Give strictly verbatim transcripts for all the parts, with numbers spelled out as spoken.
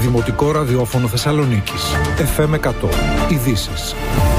Δημοτικό Ραδιόφωνο Θεσσαλονίκης. εφ εμ εκατό. Ειδήσεις.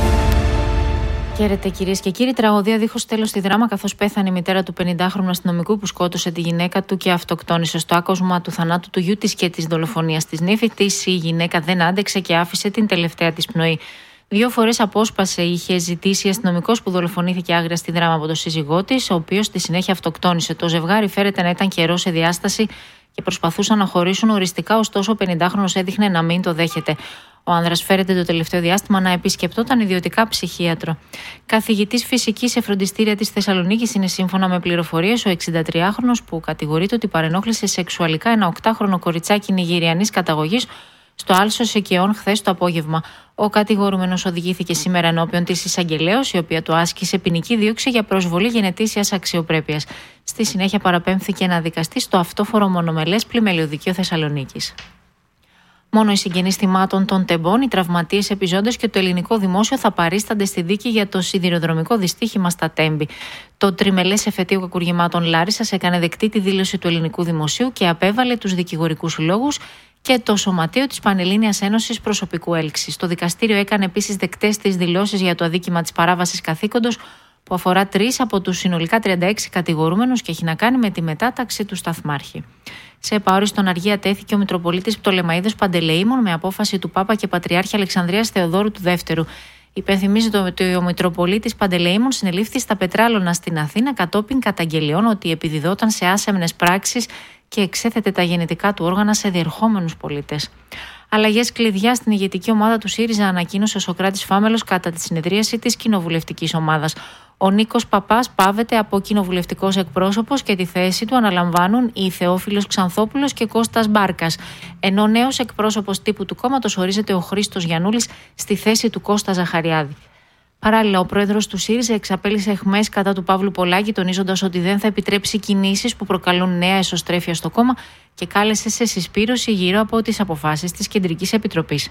Χαίρετε κυρίες και κύριοι. Τραγωδία δίχως τέλος στη Δράμα, καθώς πέθανε η μητέρα του πενηντάχρονου αστυνομικού που σκότωσε τη γυναίκα του και αυτοκτόνησε. Στο άκουσμα του θανάτου του γιού της και της δολοφονίας της νύφη της, η γυναίκα δεν άντεξε και άφησε την τελευταία της πνοή. Δύο φορές απόσπαση είχε ζητήσει η αστυνομικός που δολοφονήθηκε άγρια στη Δράμα από τον σύζυγό της, ο οποίος στη συνέχεια αυτοκτόνησε. Το ζευγάρι φέρεται να ήταν καιρό σε διάσταση και προσπαθούσαν να χωρίσουν οριστικά, ωστόσο ο πενηντάχρονος έδειχνε να μην το δέχεται. Ο άνδρας φέρεται το τελευταίο διάστημα να επισκεπτόταν ιδιωτικά ψυχίατρο. Καθηγητής φυσικής σε φροντιστήρια της Θεσσαλονίκης είναι, σύμφωνα με πληροφορίες, ο εξηντατριάχρονος που κατηγορείται ότι παρενόχλησε σεξουαλικά ένα οκτάχρονο κοριτσάκι Νιγηριανής καταγωγής στο Άλσος Εκαιών χθες το απόγευμα. Ο κατηγορούμενος οδηγήθηκε σήμερα ενώπιον της εισαγγελέως, η οποία του άσκησε ποινική δίωξη για προσβολή γενετήσιας αξιοπρέπειας. Στη συνέχεια παραπέμφθηκε να δικαστεί στο αυτόφορο μονομελές πλημελιωδικείο Θεσσαλονίκης. Μόνο οι συγγενείς θυμάτων των τεμπών, οι τραυματίες επιζώντες και το ελληνικό δημόσιο θα παρίστανται στη δίκη για το σιδηροδρομικό δυστύχημα στα Τέμπη. Το τριμελές εφετείο κακουργημάτων Λάρισσας έκανε δεκτή τη δήλωση του ελληνικού δημοσίου και απέβαλε τους δικηγορικούς λόγους και το Σωματείο της Πανελλήνιας Ένωσης Προσωπικού Έλξης. Το δικαστήριο έκανε επίσης δεκτές τις δηλώσεις για το αδίκημα της παράβασης καθήκοντος, που αφορά τρεις από τους συνολικά τριάντα έξι κατηγορούμενους και έχει να κάνει με τη μετάταξη του σταθμάρχη. Σε επαόριστον αργία τέθηκε ο Μητροπολίτης Πτολεμαΐδος Παντελεήμων με απόφαση του Πάπα και Πατριάρχη Αλεξανδρίας Θεοδόρου του Δεύτερου. Υπενθυμίζεται ότι ο Μητροπολίτης Παντελεήμων συνελήφθη στα Πετράλωνα στην Αθήνα κατόπιν καταγγελιών ότι επιδιδόταν σε άσεμνες πράξεις και εξέθετε τα γενετικά του όργανα σε διερχόμενους πολίτες. Αλλαγές κλειδιά στην ηγετική ομάδα του ΣΥΡΙΖΑ ανακοίνωσε ο Σωκράτης Φάμελος κατά τη συνεδρίαση της κοινοβουλευτικής ομάδας. Ο Νίκος Παπάς πάβεται από κοινοβουλευτικός εκπρόσωπος και τη θέση του αναλαμβάνουν οι Θεόφιλος Ξανθόπουλος και Κώστας Μπάρκας. Ενώ νέος εκπρόσωπος τύπου του κόμματος ορίζεται ο Χρήστος Γιαννούλης στη θέση του Κώστα Ζαχαριάδη. Παράλληλα, ο πρόεδρος του ΣΥΡΙΖΑ εξαπέλυσε αιχμές κατά του Παύλου Πολάκη, τονίζοντας ότι δεν θα επιτρέψει κινήσεις που προκαλούν νέα εσωστρέφεια στο κόμμα και κάλεσε σε συσπήρωση γύρω από τις αποφάσεις της Κεντρικής Επιτροπής.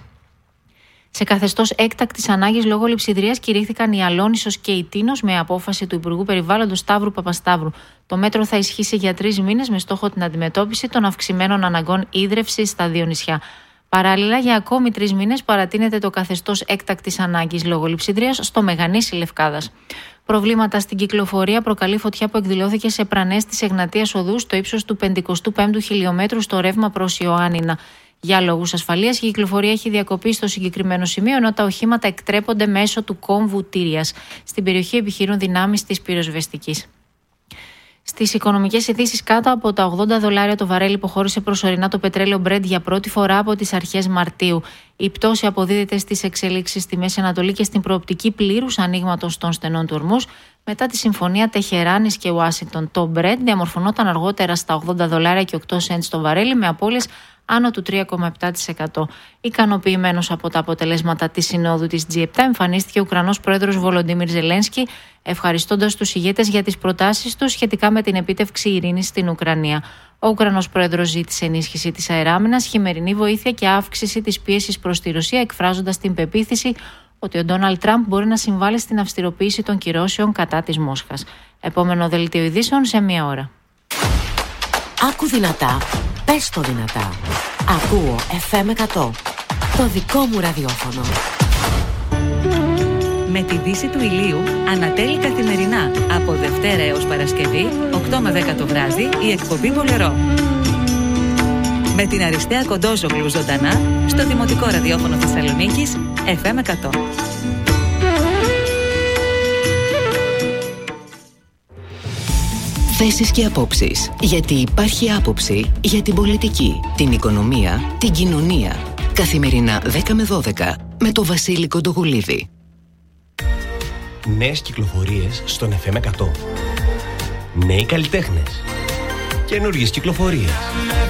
Σε καθεστώς έκτακτης ανάγκης λόγω λειψιδρίας κηρύχθηκαν η Αλόνισσος και η Τίνος με απόφαση του Υπουργού Περιβάλλοντος Σταύρου Παπασταύρου. Το μέτρο θα ισχύσει για τρεις μήνες με στόχο την αντιμετώπιση των αυξημένων αναγκών ίδρευσης στα δύο νησιά. Παράλληλα, για ακόμη τρεις μήνες παρατείνεται το καθεστώς έκτακτης ανάγκης λόγω λειψιδρίας στο Μεγανήσι Λευκάδας. Προβλήματα στην κυκλοφορία προκαλεί φωτιά που εκδηλώθηκε σε πρανές της Εγνατίας Οδού στο ύψος του πενηκοστού πέμπτου χιλιόμετρου στο ρεύμα προς Ιωάννινα. Για λόγους ασφαλείας, η κυκλοφορία έχει διακοπεί στο συγκεκριμένο σημείο, ενώ τα οχήματα εκτρέπονται μέσω του κόμβου Τύριας. Στην περιοχή επιχειρούν δυνάμεις της πυροσβεστικής. Στις οικονομικές ειδήσεις, κάτω από τα ογδόντα δολάρια το βαρέλι υποχώρησε προσωρινά το πετρέλαιο Brent για πρώτη φορά από τις αρχές Μαρτίου. Η πτώση αποδίδεται στις εξελίξεις στη Μέση Ανατολή και στην προοπτική πλήρους ανοίγματος των στενών του ορμούς μετά τη συμφωνία Τεχεράνης και Ουάσιγκτον. Το Brent διαμορφωνόταν αργότερα στα ογδόντα δολάρια και οκτώ σεντ το βαρέλι, με απώλειες άνω του τρία κόμμα επτά τοις εκατό. Ικανοποιημένος από τα αποτελέσματα της συνόδου της τζι επτά, εμφανίστηκε ο Ουκρανός πρόεδρος Βολοντίμιρ Ζελένσκι, ευχαριστώντας τους ηγέτες για τις προτάσεις τους σχετικά με την επίτευξη ειρήνης στην Ουκρανία. Ο Ουκρανός πρόεδρος ζήτησε ενίσχυση της αεράμενας, χειμερινή βοήθεια και αύξηση της πίεσης προς τη Ρωσία, εκφράζοντας την πεποίθηση ότι ο Ντόναλντ Τραμπ μπορεί να συμβάλλει στην αυστηροποίηση των κυρώσεων κατά της Μόσχας. Επόμενο δελτίο ειδήσεων σε μία ώρα. Άκου δυνατά, πες το δυνατά. Ακούω εφ εμ εκατό, το δικό μου ραδιόφωνο. Με τη δύση του ηλίου ανατέλει καθημερινά από Δευτέρα έως Παρασκευή, οκτώ με δέκα το βράδυ, η εκπομπή Πολερό. Με την Αριστεία Κοντόζογλου ζωντανά στο Δημοτικό Ραδιόφωνο Θεσσαλονίκης, εφ εμ εκατό. Θέσεις και απόψεις. Γιατί υπάρχει άποψη για την πολιτική, την οικονομία, την κοινωνία. Καθημερινά δέκα με δώδεκα με το Βασίλη Κοντογουλίδη. Νέες κυκλοφορίες στον εφ εμ εκατό. Νέοι καλλιτέχνες. Καινούργιες κυκλοφορίες.